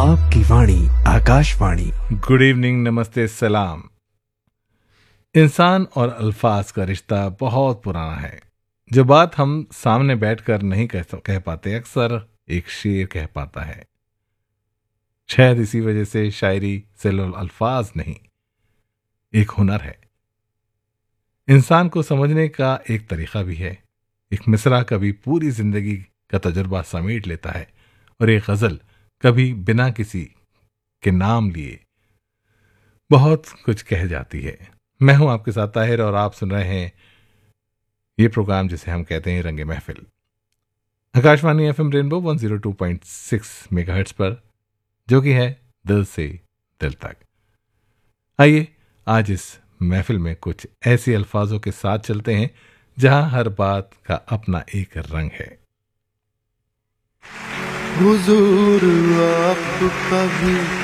आपकी वाणी Akashvani. Good evening, नमस्ते, सलाम। इंसान और अल्फाज का रिश्ता बहुत पुराना है। जो बात हम सामने बैठकर नहीं कह पाते, अक्सर एक शेर कह पाता है। शायद इसी वजह से शायरी सिर्फ अल्फाज नहीं, एक हुनर है। इंसान को समझने का एक तरीका भी है। एक मिसरा कभी पूरी जिंदगी का तजुर्बा समेट लेता है और एक गजल कभी बिना किसी के नाम लिए बहुत कुछ कह जाती है। मैं हूं आपके साथ ताहिर और आप सुन रहे हैं ये प्रोग्राम जिसे हम कहते हैं रंगे महफिल, आकाशवाणी एफएम रेनबो 102.6 मेगाहर्ट्ज पर, जो कि है दिल से दिल तक। आइए आज इस महफिल में कुछ ऐसे अल्फाजों के साथ चलते हैं जहां हर बात का अपना एक रंग है। हुजूर आपका भी